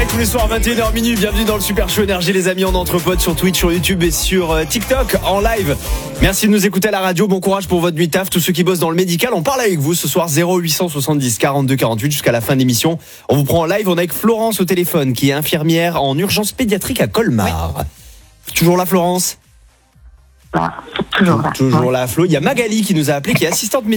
tous les soirs 21h minuit. Bienvenue dans le Super Show Énergie, les amis. On est entre potes sur Twitch, sur YouTube et sur TikTok en live. Merci de nous écouter à la radio. Bon courage pour votre nuit taf. Tous ceux qui bossent dans le médical, on parle avec vous ce soir. 0870 42 48 jusqu'à la fin de l'émission. On vous prend en live. On est avec Florence au téléphone, qui est infirmière en urgence pédiatrique à Colmar. Oui. Toujours là, Florence? Toujours là. Toujours là, Flo. Il y a Magali qui nous a appelé, qui est assistante médicale